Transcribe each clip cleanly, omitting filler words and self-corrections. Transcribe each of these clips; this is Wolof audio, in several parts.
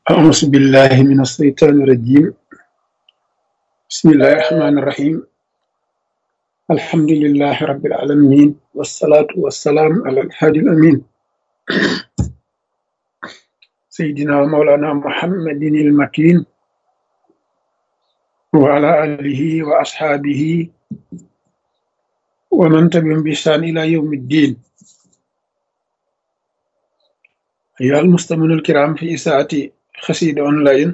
أعوذ بالله من الشيطان الرجيم. بسم الله الرحمن الرحيم. الحمد لله رب العالمين والصلاة والسلام على الهادي الأمين سيدنا ومولانا محمد المكين وعلى آله وأصحابه ومن تبعهم بإحسان إلى يوم الدين. أيها المستمعون الكرام في إساءة خسيد أونلاين،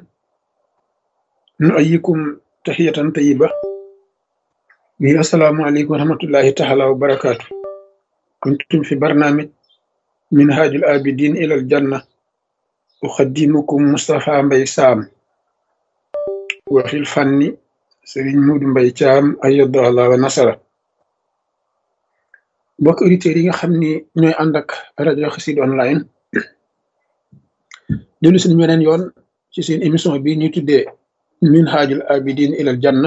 نؤيكم تحية طيبة. السلام عليكم ورحمة الله تعالى وبركاته. كنتم في برنامج منهاج الآبدين إلى الجنة، أخدمكم مصطفى مبي سام، وفي الفن سيرين مود مبي تام أيد الله ونصره. mbokk auditeurs yi nga xam ni ñooy ànd ak rajo Xassida online dellu si nañu weneen yoon ci seen émission bi ñuy tuddee minhajul abidin ilal janna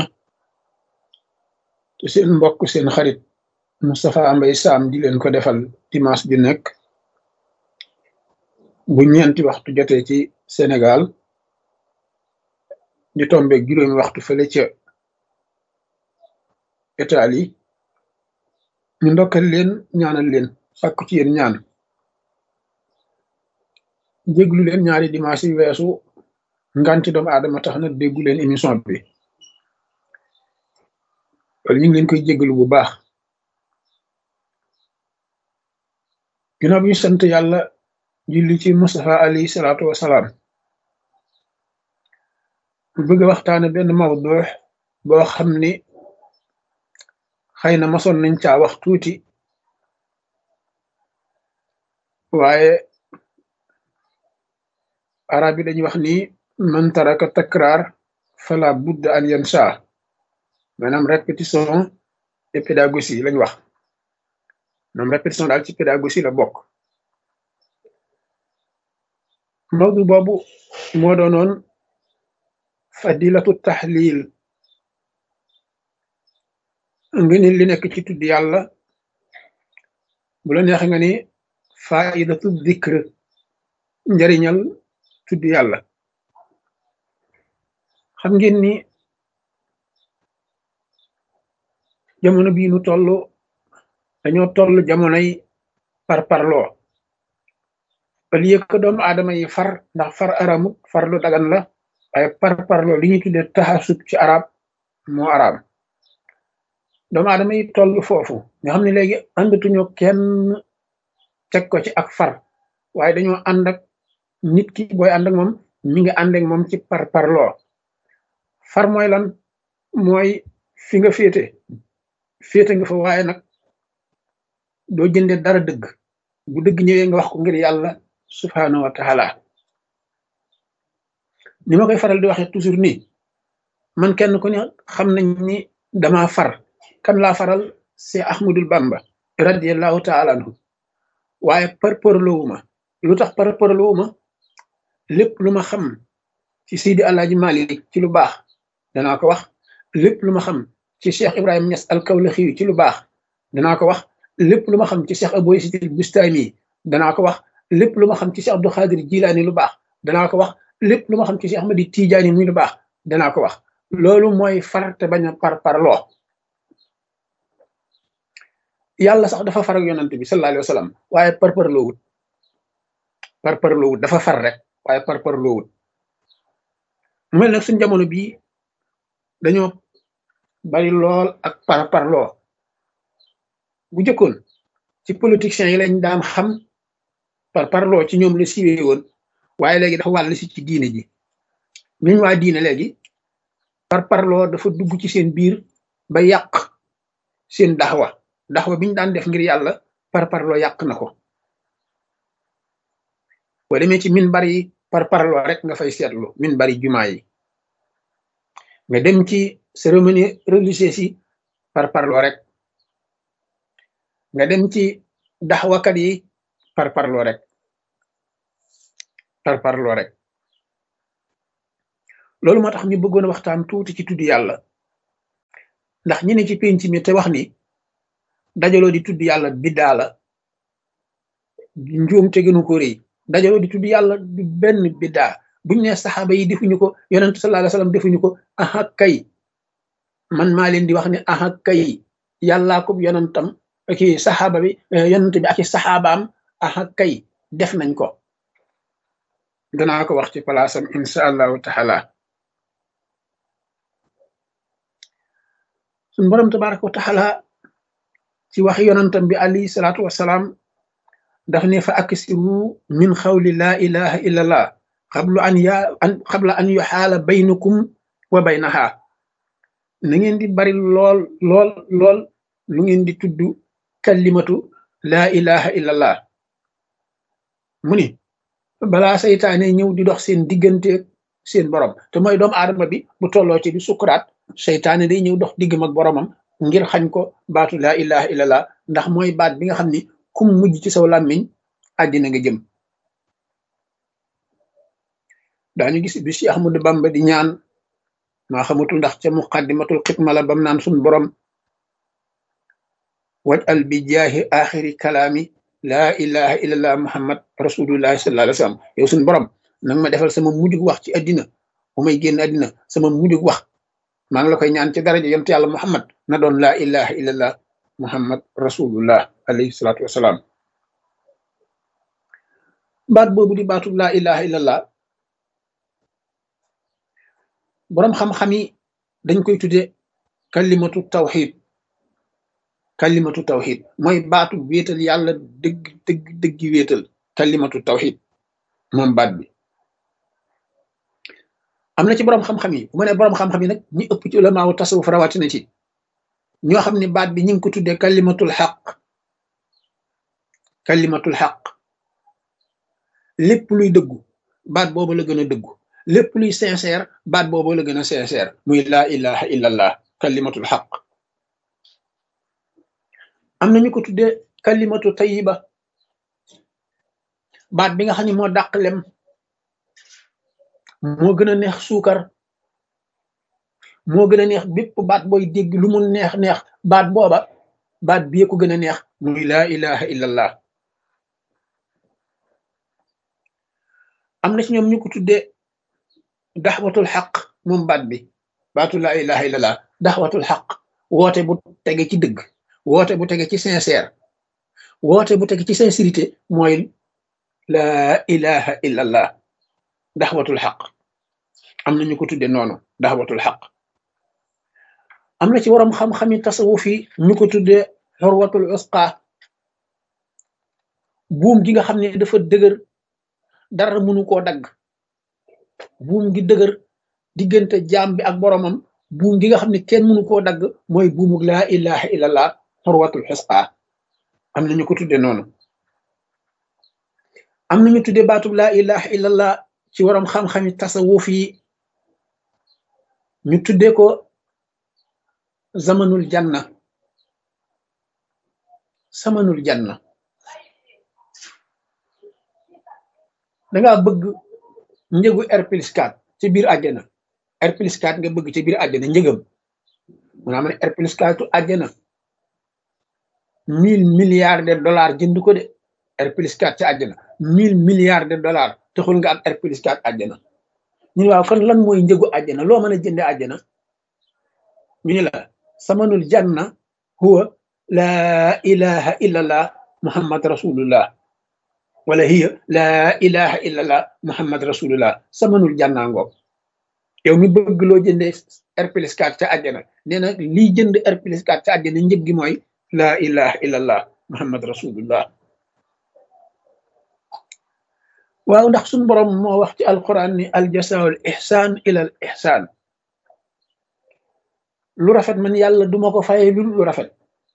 te seen mbokk seen xarit Moustapha Mbaye Sam di leen ko defal dimanche bi nekk bu ñeenti waxtu jotee ci Sénégal di tombeeg juróomi waxtu fële ca Italie. ñu ndokkal leen ñaanal leen sàkku ci yéen ñaan déglu leen ñaari dimanche yi weesu nganti doomu aadama tax na déggu leen émission bi wala ñu ngi leen koy jéggalu bu baax. ginnaaw bi ñu sant yàlla julli ci Mustafa alayhi salaatu wasalaam, bu bëgg a waxtaane benn mawdu boo xam ni xëy na masoon nañ caa wax tuuti, waaye arab yi dañuy wax ni man taraka takraar fala budda an yansa, maanaam répétition et pédagogie lañ wax. maanaam répétition daal ci pédagogie la bokk. mawdu boobu moo doonoon fadilatu tahlil, nga ni li nekk ci tudd yàlla. bu la neex nga ni faidatu dhikr, njariñal tudd yàlla. xam ngeen ni jamono bii nu toll dañoo toll jamonoy parparloo. au lieu que doomu aadama yi far, ndax far aramut, far lu dagan la, waaye parparloo li ñuy tuddee taxasub ci arab moo araam. doomu aadama yi toll foofu nga xam ne léegi àndatuñoo kenn teg ko ci ak far, waaye dañoo ànd ak nit ki. booy ànd ak moom mi ngi ànd ak moom ci parparloo. far mooy lan? mooy fi nga féete nga fa, waaye nag doo jënde dara dëgg. bu dëgg ñëwee nga wax ko ngir yàlla subhanahu wa taala. ni ma koy faral di waxee toujours nii, man kenn ku ne xam nañ ni dama far. kan laa faral? c'est Ahmadul Bamba radiallahu taala anhu. waaye parparloowuma. lu tax parparloowuma? lépp lu ma xam ci Seydi Alaaji Maalik ci lu baax danaa ko wax. lépp lu ma xam ci Cheikh Ibrahima Niass al-Kawlaxi ci lu baax danaa ko wax. lépp lu ma xam ci Cheikh Abou Yazid al-Bustami danaa ko wax. lépp lu ma xam ci Cheikh Abdou Khadir Jilaani lu baax danaa ko wax. lépp lu ma xam ci Cheikh Ahmadi Tijaani muy lu baax danaa ko wax. loolu mooy far te bañ a parparloo. yàlla sax dafa far ak yonant bi sallallahu alayhi wa sallam, waaye parparloowut dafa far rek waaye parparloowut. mu mel nag suñ jamono bii dañoo bari lool ak parparloo. bu jëkkoon ci politiciens yi lañ daan xam parparloo, ci ñoom la siiwee woon, waaye léegi dafa wàll si ci diine ji. ñuñ waa diine léegi parparloo dafa dugg ci seen biir ba yàq seen daxwa biñ daan def ngir yàlla. parparloo yàq na ko. boo demee ci minbar yi parparloo rek nga fay seetlu. minbar yi jumaa yi, nga dem ci cérémonie religieuse yi parparloo rek, nga dem ci daxwakat yi parparloo rek. loolu moo tax ñu bëggoon a waxtaan tuuti ci tudd yàlla, ndax ñi ne ci penc mi te wax ni dajaloo di tudd yàlla biddaa la, njuum te gënu ko rëy. dajaloo di tudd yàlla du benn biddaa, buñ ne saxaaba yi defuñu ko yonent sallallahu alayhi wasallam defuñu ko aha kay man maa leen di wax ne aha kay yàllaa ko yonentam ki saxaaba bi yonent bi ak i saxaabaam aha kay def nañ ko danaa ko wax ci palaasam insha allahu taala suñu borom tabaraka wa taala ci wax yonentam bi alayhi salaatu wasalaam daf ne fa aksiru min xawli laa ilaha illa allah qabla an yuxaala baynakum wa baynaha na ngeen di bari lool lu ngeen di tudd kalimatu laa ilaha illa allah mu ni balaa seytaane ñëw di dox seen digganteeg seen borom te mooy doomu aadama bi bu tolloo ci di sukuraat seytaane day ñëw dox diggam ak boromam ngir xañ ko baatu laa ilaha illa allah ndax mooy baat bi nga xam ni kum mujj ci saw làmmiñ àddina nga jëm daañu gis bi Cheikh Ahmadou Bamba di ñaan maa xamatul ndax ca muqaddimatul xitma la bam naan sun borom waj al bi jaahi axiri kalaami laa ilaha illallah muhammad rasulullahi sallallahu alayhi wa sallam yow sun borom nanga ma defal sama mujjug wax ci àddina bu may génn àddina sama mujjug wax maa ngi la koy ñaan ci daraja yonent yàlla muhammad na doon laa ilaha illallah muhammad rasulullah alayhi salatu wasalaam baat boobu di baatu laa ilaha illallah boroom xam-xam yi dañ koy tudde kalimatu tawxid mooy baatu wéetal yàlla dëggi wéetal kalimatu tawxid moom baat bi am na ci boroom xam-xam yi bu ma ne boroom xam-xam yi nag ñi ëpp ci ulamaawu tasawuf rawatina ci ñoo xam ne baat bi ñu ngi ko tuddee kalimatul xaq lépp luy dëggu baat boobu la gën a dëggu lépp luy sincère baat boobu la gën a sincère muy laa ilaha illallah kalimatul xaq am na ñu ko tuddee kalimatu tayiba baat bi nga xam ne moo dàq lem moo gën a neex suukar moo gën a neex bépp baat booy dégg lu mu neex baat booba baat bi ko gën a neex muy laa ilaha illallah am na ci ñoom ñu ko tuddee daxwatul xaq moom baat bi baatu laa ilaha illallah daxwatul xaq woote bu tege ci dëgg woote bu tege ci sincère woote bu tege ci sincérité mooy laa ilaha illallah daxwatul xaq am na ñu ko tudde noonu daxwatul xaq am na ci waroom xam-xami tasawuf yi ñu ko tudde xurwatul usqa buum gi nga xam ne dafa dëgër dara mënu koo dagg buum gi dëgër diggante jaam bi ak boromam buum gi nga xam ne kenn mënu koo dagg mooy buumug laa ilaha illallah xurwatul usqa am na ñu ko tudde noonu am na ñu tudde baatub laa ilaha illallah ci waroom xam-xami tasawuf yi ñu tudde ko zamanul janna dangaa bëgg njëgu R+4 ci biir àjjana R+4 nga bëgg ci biir àjjana njëgam maanaam ne R+4 tu àjjana 1000 milliards de dollars jënd ko de R+4 ci àjjana 1000 milliards de dollars taxul nga am R+4 àjjana ñu ne waaw kon lan mooy njëgu àjjana loo mën a jënde àjjana ñu ne la samanul janna huwa laa ilaha illallah muhammad rasulullah wala hiya laa ilaha illallah muhammad rasulullah samanul janna ngoog yow mi bëgg loo jënde R+4 ca àjjana nee na lii jënd R+4 ca àjjana njëg gi mooy laa ilaha illallah muhammad rasulullah waaw ndax suñu borom moo wax ci alquran ni aljasaul ihsan ila al ihsan lu rafet man yàlla duma ko faye lu rafet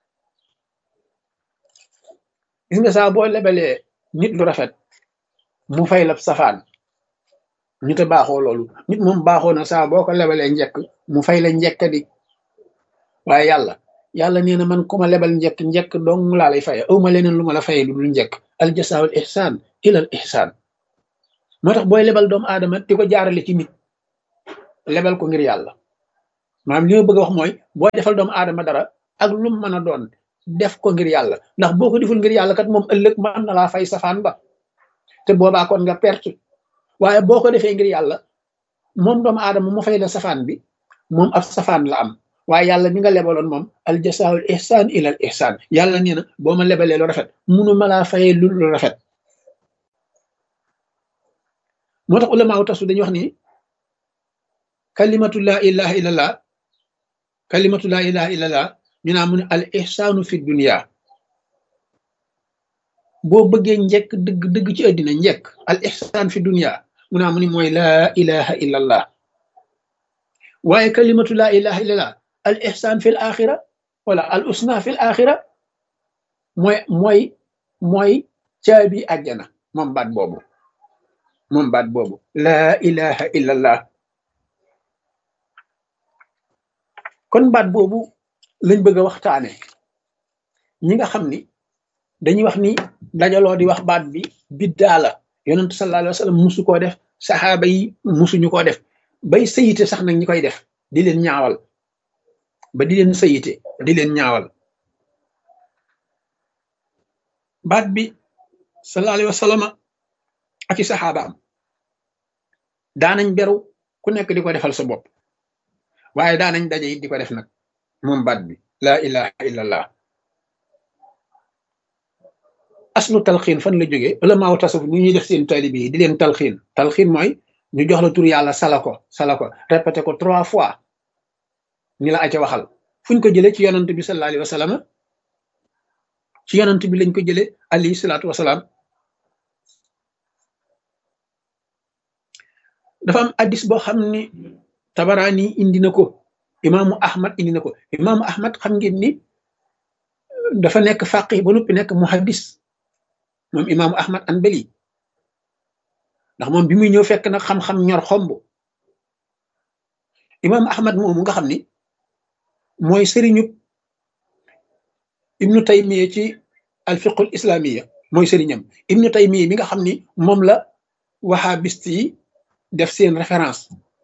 gis nga saa boo lebalee nit lu rafet mu fay la safaan ñu te baaxoo loolu nit moom baaxoo na saa boo ko lebalee njekk mu fay la njekk di waaye yàlla nee na man ku ma lebal njekk dong laa lay faye awma leneen lu ma la faye lu dul njekk aljasaul ihsan ila al ihsan moo tax booy lebal doomu aadama di ko jaarale ci nit lebal ko ngir yàlla maanaam li ma bëgg a wax mooy boo defal doomu aadama dara ak lu mu mën a doon def ko ngir yàlla ndax boo ko deful ngir yàlla kat moom ëllëg mën na laa fay safaan ba te boobaa kon nga perte waaye boo ko defee ngir yàlla moom doomu aadama mu fay la safaan bi moom ab safaan la am waaye yàlla mi nga lebaloon moom al jasaa'ul ihsaan ilal ihsaan yàlla nee na boo ma lebalee lu rafet munu ma laa fayee lu rafet. moo tax ulamaaw tasu dañuy wax ni kalimatu laa ilaha illallah kalimatu laa ilaha illallah ñu naa mu ne al ihsaanu fi dunya boo bëggee njekk dëgg dëgg ci àddina njekk al ihsaan fi dunya mu naa mu ni mooy laa ilaha illallah waaye kalimatu laa ilaha illallah al ihsaan fi l axira wala al usna fi l axira mooy caabi àjjana moom baat boobu laa ilaha illallah. kon baat boobu lañ bëgg a waxtaane ñi nga xam ni dañuy wax ni dajaloo di wax baat bi biddaa la yonentu sallallahu alayhi wa sallam musu koo def saxaaba yi musuñu koo def bay sayite sax nag ñi koy def di leen ñaawal ba di leen sayite di leen ñaawal baat bi sallallahu alayhi wa sallam ak i saxaabaam daanañ beru ku nekk di ko defal sa bopp waaye daanañ daje it di ko def nag moom baat bi laa ilaha illallah. aslu talxiin fan la jógee ulamaaw tasawuf ni ñuy def seen taalibe yi di leen talxiin mooy ñu jox la tur yàlla sala ko répété ko 3 fois ni la aca waxal fuñ ko jëlee ci yonant bi sallallahu alayhi wa sallam ci yonant bi lañ ko jëlee alayhi salaatu wasalaam. dafa am addis boo xam ni tabaraani indi na ko imaamu ahmad indi na ko imaamu ahmad xam ngeen ni dafa nekk faqih ba noppi nekk muhaddis moom imaamu ahmad anbali ndax moom bi muy ñëw fekk nag xam-xam ñor xomb imaamu ahmad moomu nga xam ni mooy sëriñu ibnu taymiya ci alfiqul islamiya mooy sëriñam ibnu taymiya mi nga xam ni moom la wahabist yi def seen référence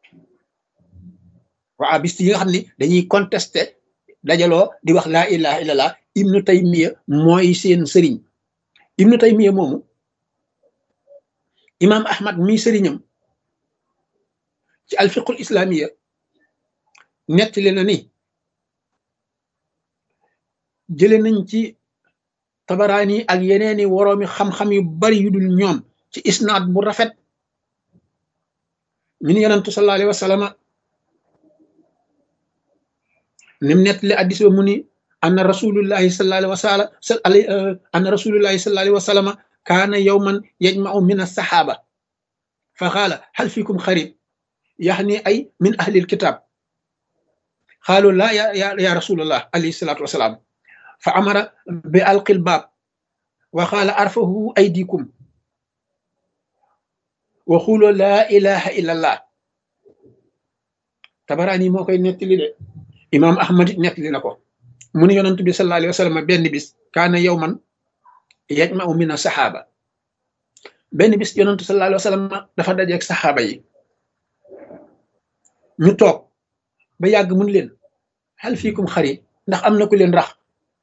wahabist yi nga xam ni dañuy contester dajaloo di wax laa ilaha illallah ibnu taymiya mooy seen sëriñ ibnu taymiya moomu imam ahmad mi sëriñam ci alfiqul islamiya nettali na ni jële nañ ci tabaraani ak yeneeni woroomi xam-xam yu bari yu dul ñoom ci isnaad bu rafet min yonantu sallallahu alayhi wa sallam nim nettali addis ba mu ni anna rasulullahi sallallahu alayhi wa sallam kaana yawman yajma'u min as-sahaba fa qaala hal fikum xarib yaxni ay min ahli alkitab qaalu la ya rasulullah alayhi salatu wasalaam fa amara bi alqil baab wa qaala arfahu aydikum wa xuuloo laa ilaha illa allah. tabaraani moo koy nettali de imaam ahmad nettali na ko mu ne yonent bi sallallahu alayhi wa sallam benn bis kaana yawman yajma'u min as-saxaaba benn bis yonent sallallahu alayhi wa sallam dafa dajeeg saxaaba yi ñu toog ba yàgg mun leen hal fiikum xarib ndax am na ku leen rax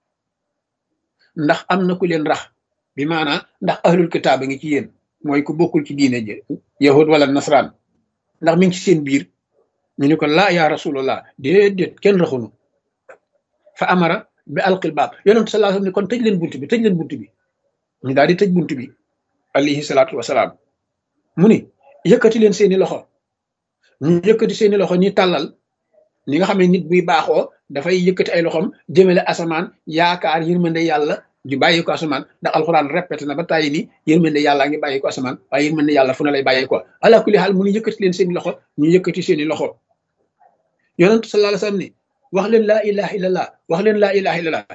bi maanaa ndax ahlul kitaab a ngi ci yéen mooy ku bokkul ci diine ji yahud wala nasraan ndax mi ngi ci seen biir ñu ne ko laa ya rasulullah déedéet kenn raxunu fa amara bi alqil baab yonent sallallahu alayhi wa sallam ni kon tëj leen bunt bi ñu daal di tëj bunt bi alayhi salaatu wasalaam mu ni yëkkati leen seeni loxo ñu yëkkati seeni loxo ñi tàllal ñi nga xam ne nit buy baaxoo dafay yëkkati ay loxom jëmale asamaan yaakaar yërmande yàlla di bàyyi ko asamaan ndax alxuraan répété na ba tàyyi ni yërmande yàlla ngi bàyyi ko asamaan waaye yërmande yàlla fu ne lay bàyyi ko ala kulli xaal mu ni yëkkati leen seeni loxo ñu yëkkati seeni loxo yonent sallallahu alayhi wa sallam ni wax leen laa ilaha illallah wax leen laa ilaha illallah.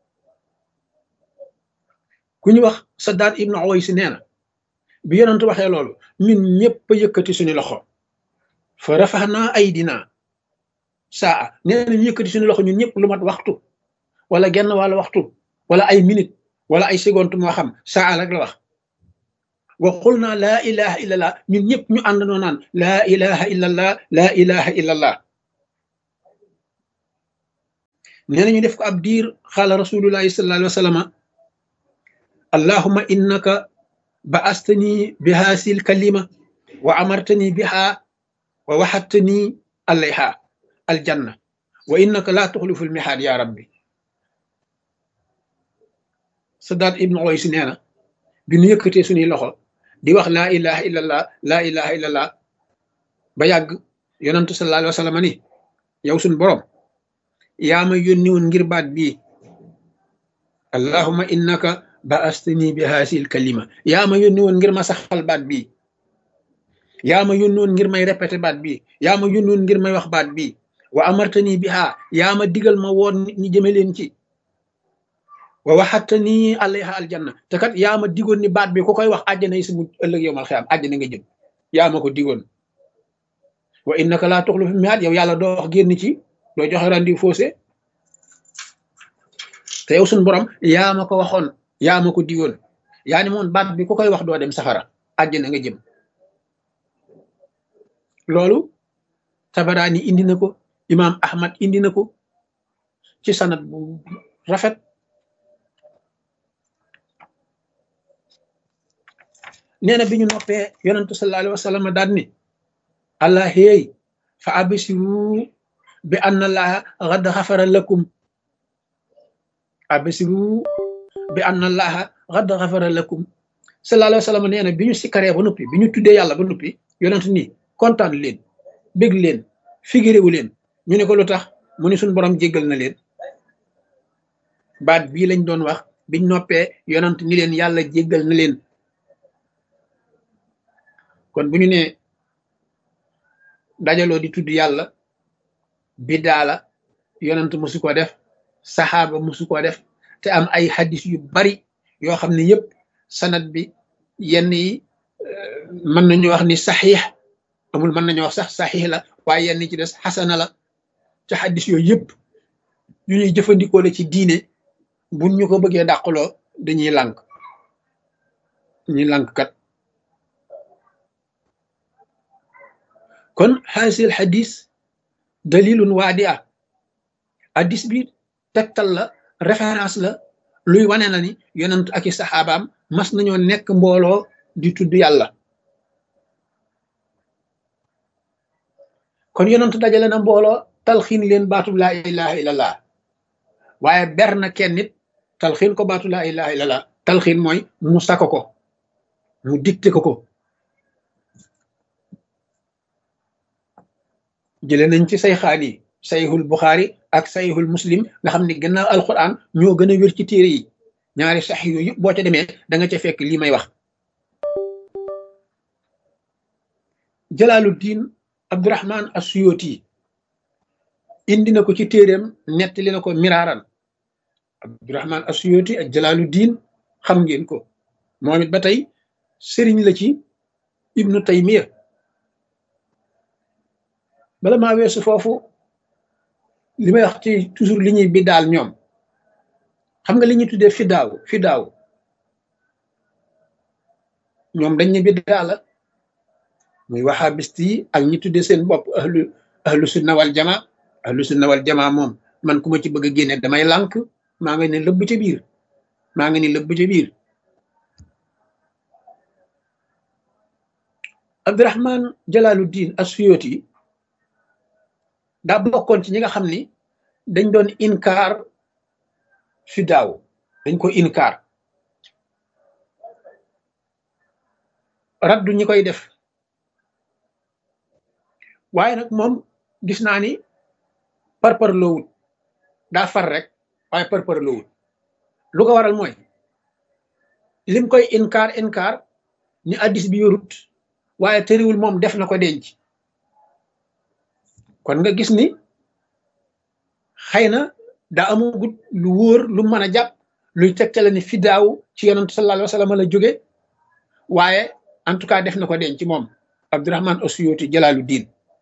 ku ñu wax Saddaad ibnu Uways nee na bi yonent waxee loolu ñun ñëpp a yëkkati suñu loxo fa rafaxnaa aydina saa nee na ñu yëkkati suñu loxo ñun ñëpp lu mat waxtu wala genn wàlla waxtu wala ay minute wala ay seconde moo xam saa rek la wax wa qul naa laa ilaha illallah ñun ñëpp ñu àndandoo naan laa ilaha illallah laa ilaha illallah. nee na ñu def ko ab diir xaala rasulullahi sallallahu alayhi wa sallam allahumma innaka ba'astani bi haasil kalima wa amartani biha wa waxattani alayha aljanna wa innaka la tuxlifu almihaad ya rabbi. Saddaat ibnu Uways nee na bi nu yëkkatee suñuy loxo di wax laa ilaha illallah laa ilaha illallah ba yàgg yonantu sallallahu alayhi wa sallam ni yow suñ borom yaa ma yónni woon ngir baat bii allahumma innaka ba'astani bi haasil kalima yaa ma yónni woon ngir ma saxal baat bii yaa ma yónni woon ngir may répété baat bii yaa ma yónni woon ngir may wax baat bii wa amartani biha yaa ma digal ma woon nit ñi jëme leen ci wa waxattani alayha aljanna te kat yaa ma digoon ni baat bi ku koy wax àjjana yi si mu ëllëg yowmal xiyaam àjjana nga jëm yaa ma ko digoon wa innaka laa tuxlifu mii'aad yow yàlla doo wax génn ci doo joxe rendez-vous faussé te yow suñ borom yaa ma ko waxoon yaa ma ko digoon yaa ni moon baat bi ku koy wax doo dem safara àjjana nga jëm. loolu Tabaraani indi na ko imaam Ahmad indi na ko ci sanad bu rafet. nee na bi ñu noppee yonentu sallallahu alayhi wa sallam daan ni allah hey fa absiru bi anna allaha qad xafara lakum absiru bi anna allaha qad xafara lakum sallallahu alayhi wa sallam nee na bi ñu sikkaree ba noppi bi ñu tuddee yàlla ba noppi yonentu ni kontaan leen bég leen figiréwu leen ñu ne ko lu tax mu ni suñ borom jéggal na leen baat bii lañ doon wax biñ noppee yonent ni leen yàlla jéggal na leen. kon bu ñu nee dajaloo di tudd yàlla bidaa la yonent musu ko def saxaaba musu ko def te am ay hadis yu bari yoo xam ne yëpp sanad bi yenn yi mën nañu wax ni saxiix amul mën nañu wax sax saxiix la waaye yenn ci des xasana la te hadis yooyu yëpp yu ñuy jëfandikoo la ci diine buñ ñu ko bëggee dàqaloo dañuy lànk ñuy lànk kat. kon xaasil xadis dalilun waadia hadis bi tegtal la référence la luy wane na ni yonent ak i saxaabaam mas nañoo nekk mbooloo di tudd yàlla. kon yonent dajale na mbooloo talxiin leen baatub laa ilaha illallah waaye ber na kenn nit talxiin ko baatu laa ilaha illallah talxiin mooy mu sako ko mu dicté ko jële nañ ci sayxaan yi sayxul buxaari ak sayxul muslim nga xam ne gannaaw alquran ñoo gën a wér ci téere yi ñaari sax yooyu yëpp boo ca demee da nga ca fekk lii may wax. Jalaaluddin Abdurahman As-Suyuti indi na ko ci téeréem nettali na ko miraaran Abdurahman As-Suyuti ak Jalaaluddin xam ngeen ko moom it ba tey sëriñ la ci Ibnu Taymiya. bala maa weesu foofu li may wax ci toujours li ñuy biddaal ñoom xam nga li ñuy tuddee fidaaw ñoom dañ ne biddaa la muy wahabist yi ak ñi tuddee seen bopp ahlu sunna wal jamaa moom man ku ma ci bëgg a génne damay lànk maa ngi ne lëbb ca biir Abdurahman Jalaaluddin As-Suyuti daa bokkoon ci ñi nga xam ni dañ doon inkaar fidaaw dañ ko inkaar raddu ñi koy def waaye nag moom gis naa ni parparloowut daa far rek waaye parparloowut lu ko waral mooy lim koy inkaar ni addis bi yorut waaye tëriwul moom def na ko denc kon nga gis ni xëy na daa amagut lu wóor lu mën a jàpp luy tegtale ni fidaaw ci yonent sallallahu alayhi wa sallam la jóge waaye en tout cas def na ko denc moom Abdurahman As-Suyuti Jalaaluddin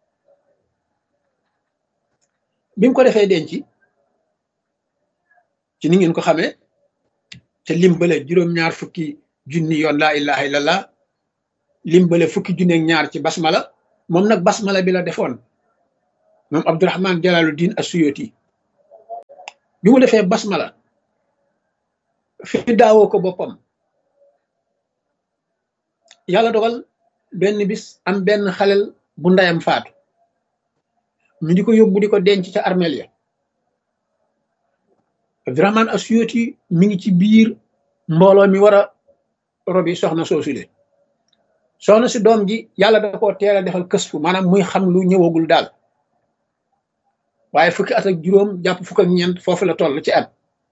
bi mu ko defee denc ci ni ngeen ko xamee te limbale juróom-ñaar fukki junni yoon laa ilaha illallah limbale fukki junni ak ñaar ci basmala moom nag basmala bi la defoon moom Abdurahman Jalaaluddin As-Suyuti bi mu defee basmala fi daawoo ko boppam yàlla dogal benn bis am benn xalel bu ndeyam faatu ñu di ko yóbbu di ko denc ca armeel ya Abdurahmaan Asuyuti mi ngi ci biir mbooloo mi war a robi soxna soosule soxna si doom ji yàlla da koo teel a defal kësfu maanaam muy xam lu ñëwagul daal waaye fukki at ak juróom jàpp fukk ak ñeent foofu la toll ci at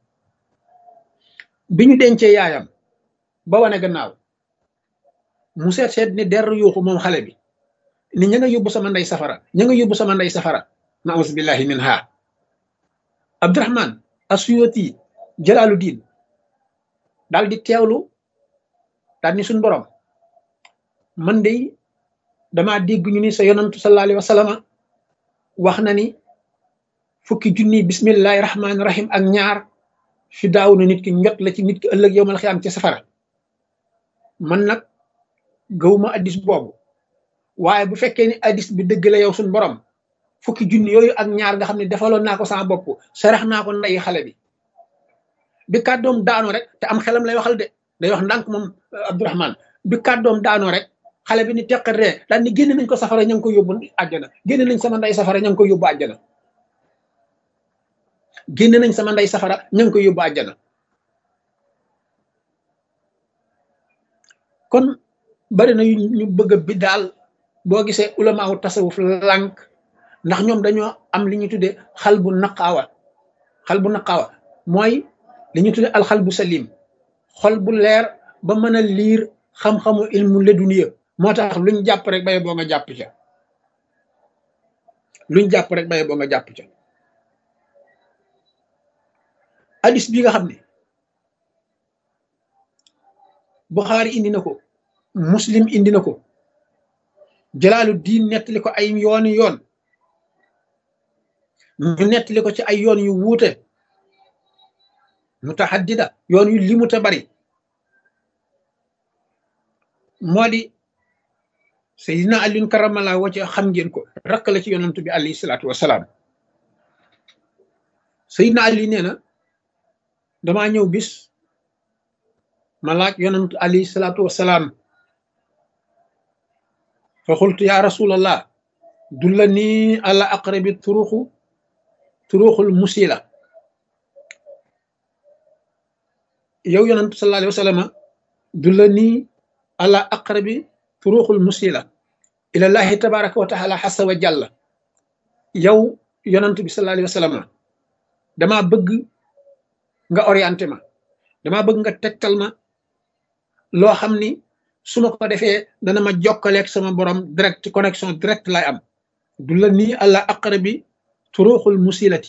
bi ñu dencee yaayam ba wane gannaaw mu seet ni der yuuxu moom xale bi ni ña nga yóbbu sama ndey safara ña nga yóbbu sama ndey safara naus billahi min ha Abdurahmaan Asuyuti Jalaaluddin daal di teewlu daal ni suñ borom man de damaa dégg ñu ni sa yonantu sallallahu alayhi wa sallam wax na ni fukki junni bismillahi rahmaani rahim ak ñaar fi daaw na nit ki njot la ci nit ki ëllëg yowmal xiyaam ci safara man nag gëwuma addis boobu waaye bu fekkee ni addis bi dëgg la yow suñ borom fukki junni yooyu ak ñaar nga xam ne defaloon naa ko sama bopp sarax naa ko ndeyi xale bi kàddoom daanoo rek te am xelam lay waxal de day wax ndànk moom Abdurahmaan bi kàddoom daanoo rek xale bi ni teqat ree daal ni génne nañ ko safara ña ngi ko yóbbu àjjana génne nañ sama ndey safara ña ngi ko yóbbu àjjana génne nañ sama ndey safara ña ngi ko yóbbu àjjana kon bari na ñu bëgg a bi daal boo gisee ulamaawu tasawuf lànk ndax ñoom dañoo am li ñuy tuddee xal bu naqaawa mooy li ñuy tuddee alxal bu salim xol bu leer ba mën a liir xam-xamu ilmu leduniya moo tax luñ jàpp rek baye boo nga jàpp ca luñ jàpp rek baye boo nga jàpp ca hadis bi nga xam ne Buxaari indi na ko Muslim indi na ko Jalaaluddin nettali ko ay yooni yoon ñu nettali ko ci ay yoon yu wuute mutahaddida yoon yu limu te bari moo di Seydina Aliyun karamallahu wajhahu xam ngeen ko rakk la ci yonantu bi alayhi salaatu wasalaam Seydina Ali nee na damaa ñëw bis ma laaj yonantu alayhi salaatu wasalaam fa xultu ya rasulallah dullani ala aqrabi turuxul musila yow yonantu sallallahu alayhi wa sallam dullani ala aqrabi turuxul musila ilallahi tabaraka wa taala xasa wa jàlla yow yonantu bi sallallahu alayhi wa sallam damaa bëgg nga orienté ma damaa bëgg nga tegtal ma loo xam ni su ma ko defee dana ma jokkaleeg sama borom direct connexion direct lay am du la nii àlla aqrabi turuxul musilati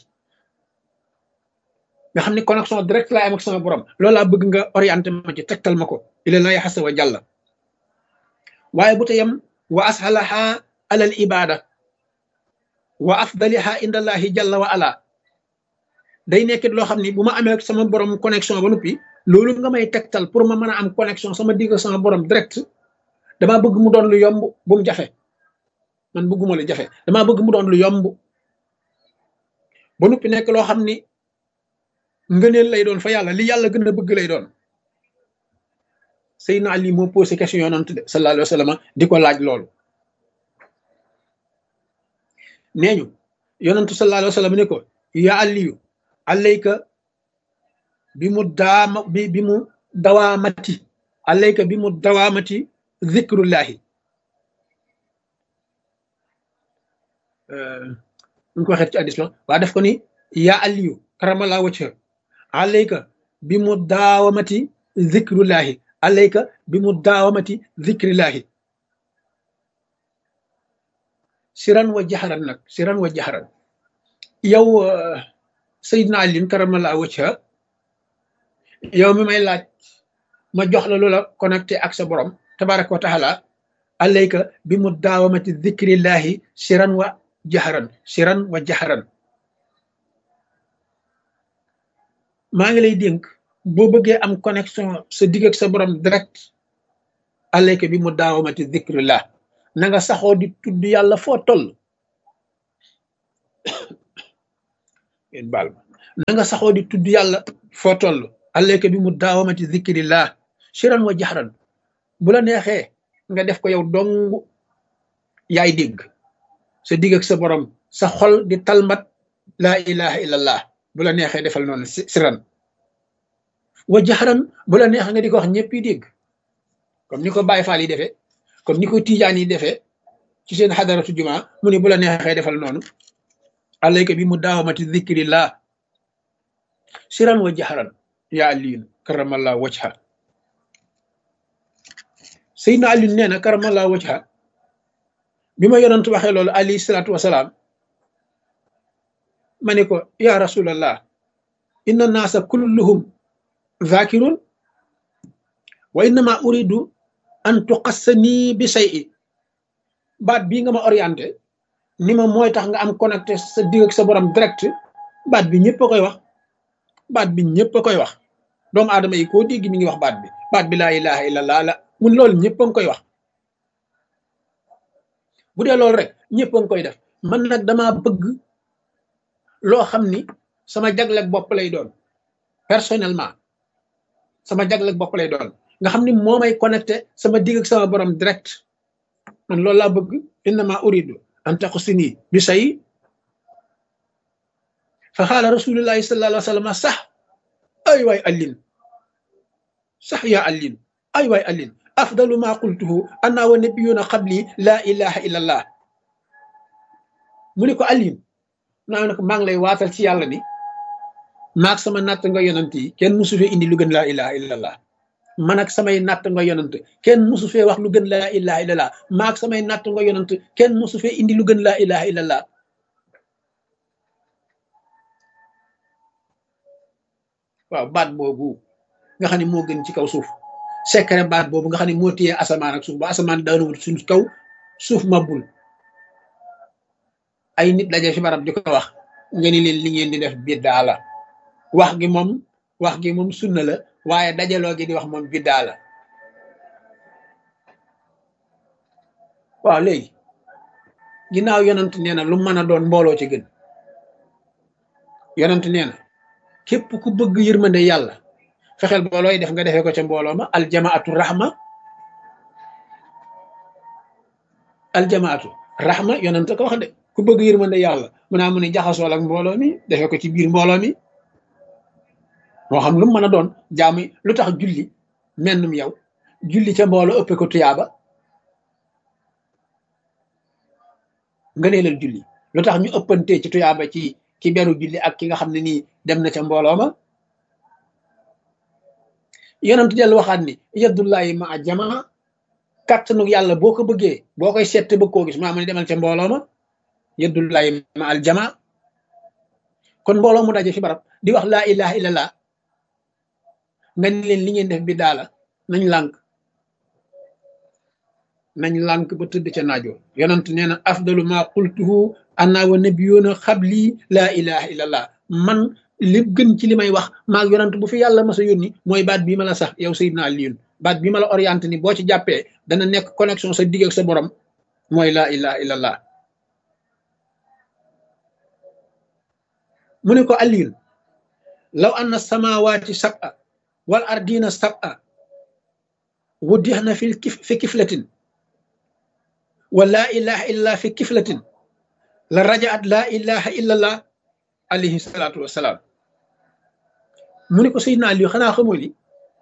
nga xam ni connexion direct lay am ak sama borom loolu laa bëgg nga orienté ma ci tegtal ma ko ilallahi xasa wa jàlla waaye bu teyam wa ashalaha alal ibada wa afdaliha indallahi jalla wa ala day nekkit loo xam ni bu ma amee sama borom connexion ba noppi loolu nga may tegtal pour ma mën a am connexion sama digg sama borom direct damaa bëgg mu doon lu yomb bu mu jafe man bëgguma lu jafe damaa bëgg mu doon lu yomb ba noppi nekk loo xam ni ngëneel lay doon fa yàlla li yàlla gën a bëgg lay doon Seydina Ali moo posé question yonent de sallallahu alayhi wa sallam di ko laaj loolu nee ñu yonentu sallallahu alayhi wa sallam ne ko ya Aliyu alayka bi mu dawaamati alayka bi mu dawaamati zikrullahi ñu ko waxee ci hadiis la waa def ko ni yaa Aliyu karamallahu wajha alayka bi mu daawamati zikrullahi alayka bi mu daawamati zikrillahi siran wa jaxaran nag siran wa jaxaran yow Seydina Ali karamallahu wajha yow mi may laaj ma jox la loola connecté ak sa borom tabaraka wa taala alayka bi mu daawamati zikrillahi siran wa jaxaran maa ngi lay dénk boo bëggee am connexion sa digg ak sa borom direct alayka bi mu daawamati zikrillah na nga saxoo di tudd yàlla foo toll ngeen baal ma na nga saxoo di tudd yàlla foo toll alayka bi mu daawamati zikrillah siran wa jaxran bu la neexee nga def ko yow dong yaay dégg sa digg ak sa borom sa xol di talmat laa ilaha illallah bu la neexee defal noonu siran wa jaxaran bu la neexee nga di ko wax ñëpp yi dégg comme ni ko Baye Fall yi defee comme ni ko Tijaan yi defee ci seen xadaratu jumaa mu ne bu la neexee defal noonu alayka bi mu daawamati zikrillah siran wa jaxaran yaa aliin karamallahu wajha Seydina Ali nee na karamallahu wajha bi ma yonent waxee loolu alayhi salaatu wasalaam ma ne ko ya rasulallah inna naasa kulluhum zakirun wa innama uridu an tuqassani bi shay'i baat bii nga ma orienté ni ma mooy tax nga am connecté sa digg ak sa borom direct baat bi ñëpp a koy wax baat bi ñëpp a koy wax doomu aadama yi koo dégg mi ngi wax baat bi laa ilaha illallah la mun loolu ñëpp a ngi koy wax bu dee loolu rek ñëpp a ngi koy def man nag dama bëgg loo xam ni sama jagleeg bopp lay doon personnellement sama jagleeg bopp lay doon nga xam ni moo may connecté sama digg ak sama borom direct man loolu laa bëgg innama uridu an taqusini bi say fa xaala rasulullahi sallallahu alayhi wa sallam sax ay waay allin sax yaa allin ay waay allin afdalu ma qultuhu anna wa nabiyuna qabli la ilaha illa allah mu ne ko allin naa ne ko maa ngi lay waatal ci yàlla ni maag sama natt nga yonant yi kenn musu fee indi lu gën laa ilaha illa allah man ak samay natt nga yonant kenn musu fee wax lu gën laa ilaha illa allah maag samay natt nga yonant kenn musu fee indi lu gën laa ilaha illa allah waaw baat boobu nga xam ne moo gën ci kaw suuf secret baat boobu nga xam ne moo téye asamaan ak suuf ba asamaan daanuwul suñ kaw suuf mabul ay nit daje fi barab di ko wax nga ni leen li ngeen di def biddaa la wax gi moom sunna la waaye dajaloo gi di wax moom biddaa la waaw léegi ginnaaw yonent nee na lu mën a doon mbooloo ci gën yonent nee na képp ku bëgg yërmande yàlla fexeel boolooy def nga defee ko ca mbooloo ma aljamaatu rahma yonent ko wax de ku bëgg yërmande yàlla mu naa mu ne jaxasool ak mbooloo mi defee ko ci biir mbooloo mi moo xam lu mu mën a doon jaamu lu tax julli mennum yow julli ca mbooloo ëppe ko tuyaaba nga neelal julli lu tax ñu ëppantee ci tuyaaba ci ki beru julli ak ki nga xam ne nii dem na ca mbooloo ma yonent del waxaat ni yaddullahi ma a jamaa kàttanu yàlla boo ko bëggee boo koy seet bëgg koo gis maa mu ne demal ca mbooloo ma yaddullahi ma al jamaa kon mbooloo mu daje fi barab di wax laa ilaha illallah nga ni leen li ngeen def bi daala nañ lànk ba tëdd ca naajo yonent nee na afdalu ma qultuhu anna wa nabiyuna xabli laa ilaha illallah man li gën ci li may wax maag yonent bu fi yàlla mas a yónni mooy baat bii ma la sax yow Seydina Aliyun baat bii ma la orienté ni boo ci jàppee dana nekk connexion sa digg ak sa borom mooy laa ilaha illallah mu ne ko Aliyun law anna samawati sab'a wal ardina sab'a wuddixna fi kiflatin wa laa ilaha illallah fi kiflatin la rajaat laa ilaha illallah alayhi salaatu wasalaam mu ne ko Seydina Aliyu xanaa xamoo ni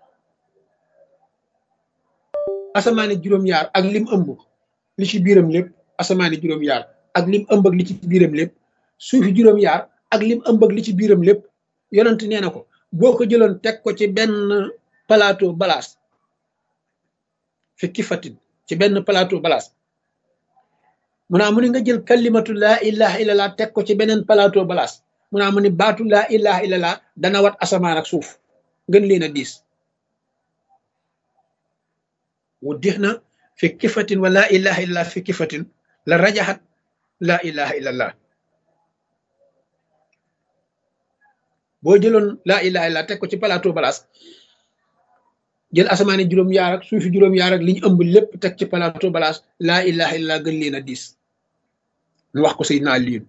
asamaani juróom-yaar ak lim ëmb li ci biiram lépp asamaani juróom-yaar ak lim ëmb ak li ci biiram lépp suufi juróom-yaar ak lim ëmb ak li ci biiram lépp yonent nee na ko boo ko jëloon teg ko ci benn plateau balaas fi kifatin ci benn plateau balaas mu naa mu ne nga jël kalimatu laa ilaha illallah teg ko ci beneen plateau balaas mu naa mu ne baatu laa ilaha illallah dana wat asamaan ak suuf gën leen a diis wu dix na fi kifatin wa laa ilaha illallah fi kifatin la rajaxat laa ilaha illallah boo jëloon laa ilaha illallah teg ko ci plateau balaas jël asamaani juróom-yaar ak suufi juróom-yaar ak li ñu ëmb lépp teg ci plateau balaas laa ilaha illallah gën leen a diis mu wax ko Seydina Aliyun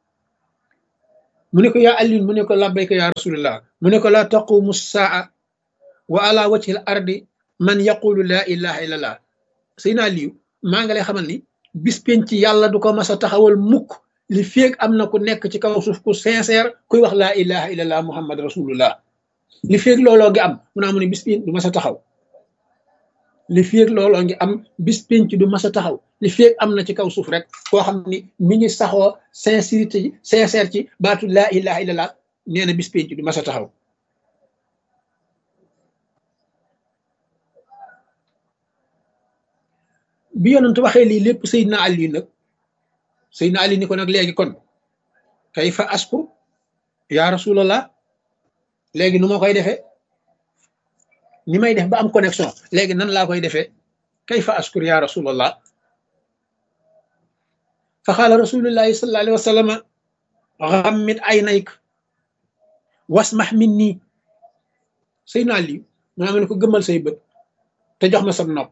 mu ne ko yaa Aliyun mu ne ko labbayka yaa rasulullah mu ne ko laa taqumu saa wa ala wajhi al ardi man yaqulu laa ilaha illallah Seydina Aliyu maa nga lay xamal ni bis penc yàlla du ko mas a taxawal mukk li feeg am na ku nekk ci kaw suuf ku sincère kuy wax laa ilaha illallah muhammad rasulullah li feeg looloo ngi am mu naa mu ne bis penc du mas a taxaw li feeg looloo ngi am bis penc du mas a taxaw li feeg am na ci kaw suuf rek koo xam ni mi ngi saxoo sincérité sincère ci baatu laa ilaha illallah nee na bis penc du mas a taxaw bi yonent waxee lii lépp Seydina Ali nag Seydina Ali ni ko nag léegi kon kayfa askur yaa rasulallah léegi nu ma koy defee ni may def ba am connexion léegi nan laa koy defee kayfa askur yaa rasulallah fa qaala rasulullahi sallallahu alayhi wa sallam ghammid aynayk wasmah minni Seydina Ali maa ne ko gëmmal say bët te jox ma sam nopp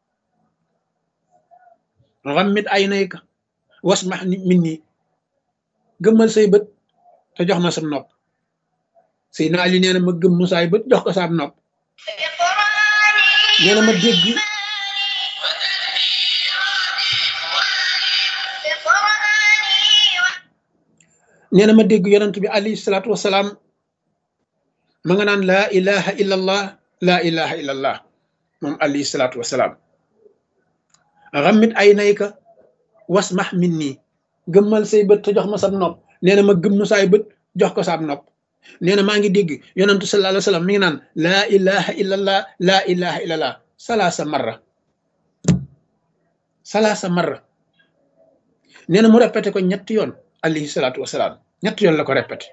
ghammid aynayka wasmah minni gëmmal say bët te jox ma sam nopp Seydina Ali nee na ma gëm musaay bët jox ko sam nopp nee na ma dégg nee na ma dégg yonent bi alayhi salaatu wasalaam ma nga naan laa ilaha illallah laa ilaha illallah moom alayhi salaatu wasalaam ghammid aynayka wasmah minni gëmmal say bët te jox ma sam nopp nee na ma gëm musaay bët jox ko sam nopp nee na maa ngi dégg yonentu sallallahu alayhi wa sallam mi ngi naan laa ilaha illallah laa ilaha illallah salaasa marra nee na mu répété ko ñetti yoon alayhi salaatu wasalaam ñetti yoon la ko répété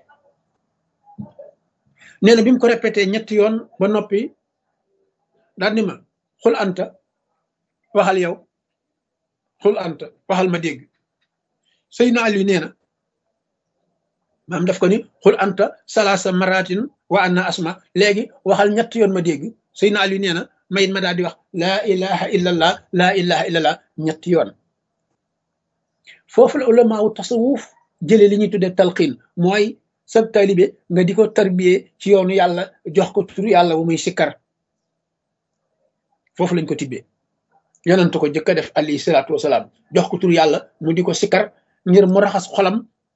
nee na bi mu ko répété ñetti yoon ba noppi daal ni ma xul anta waxal yow xul anta waxal ma dégg Seydina Ali nee na maam daf ko ni xul anta salaasa maratin wa anna asma léegi waxal ñetti yoon ma dégg Seydina Ali nee na mayit ma daal di wax laa ilaha illallah laa ilaha illallah ñetti yoon foofu la ulama wu tasawuf jële li ñuy tudde talqiin mooy sab taalibe nga di ko tarbiyee ci yoonu yàlla jox ko turu yàlla bu muy sikkar foofu lañ ko tibbee yonent ko jëkk a def alayhi salaatu wasalaam jox ko turu yàlla mu di ko sikkar ngir mu raxas xolam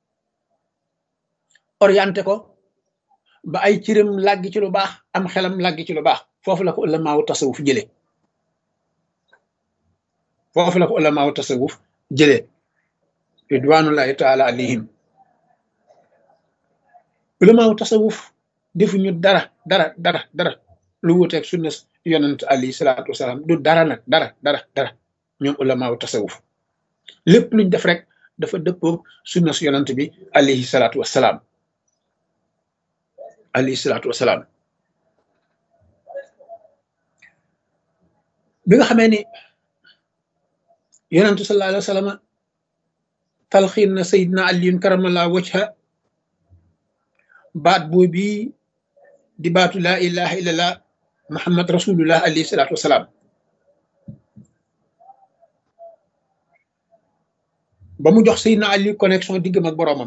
orienté ko ba ay cëram làggi ci lu baax am xelam làggi ci lu baax foofu la ko ulamaawu tasawuf jëlee foofu la ko ulamaawu tasawuf jëlee ridwanullahi taala alayhim ulamaawu tasawuf defuñu dara lu wuteeg sunna yonent alayhi salaatu wasalaam du dara nag dara ñoom ulamaawu tasawuf lépp luñ def rek dafa dëppoog sunna yonent bi alayhi salaatu wasalaam bi nga xamee ni yonentu sallallahu alayhi wa sallam talxiin na Seydina Aliyun karamallahu wajha baat boobu di baatu laa ilaha illallah muhammad rasulullah alayhi salaatu wasalaam ba mu jox Seydina Ali connexion diggam ak boroomam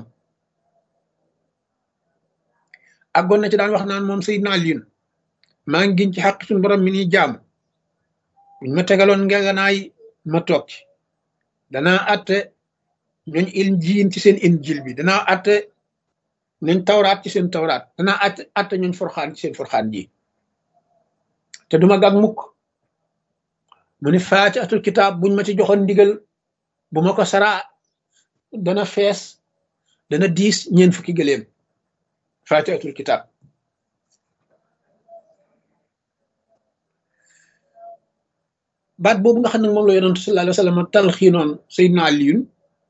àggoon na ci daan wax naan moom Seydina Aliyun maa ngi giñ ci xaq suñu borom mi ni jaamu buñ ma tegaloon ngeganaay ma toog ci danaa atte ñooñ injiil ci seen injiil bi danaa atte ñooñ tawraat ci seen tawraat danaa atte ñooñ forxaan ci seen forxaan ji te duma gàg mukk mu ni faatihatul kitaab buñ ma ci joxoon ndigal bu ma ko saraa dana fees dana diis ñeen fukki gëléem faatihatul kitaab baat boobu nga xam ne moom la yonent sallallahu alayhi wa sallam talxiinoon Seydina Aliyun